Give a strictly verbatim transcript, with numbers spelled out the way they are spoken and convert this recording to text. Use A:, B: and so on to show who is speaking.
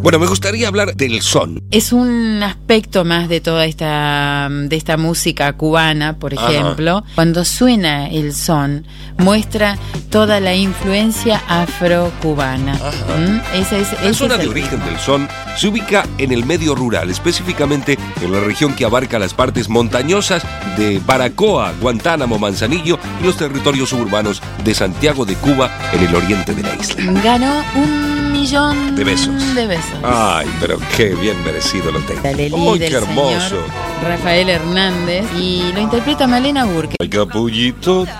A: Bueno, me gustaría hablar del son.
B: Es un aspecto más de toda esta, de esta música cubana, por ejemplo. Ajá. Cuando suena el son, muestra toda la influencia afrocubana. ¿Mm? Ese es,
A: la
B: ese
A: zona
B: es el...
A: de origen del son se ubica en el medio rural, específicamente en la región que abarca las partes montañosas de Baracoa, Guantánamo, Manzanillo y los territorios suburbanos de Santiago de Cuba en el oriente de la isla.
B: Ganó un millón
A: de besos.
B: De besos.
A: Ay, pero qué bien merecido lo tengo.
B: ¡Ay, qué hermoso! Rafael Hernández y lo interpreta Malena Burke.
A: Ay, capullito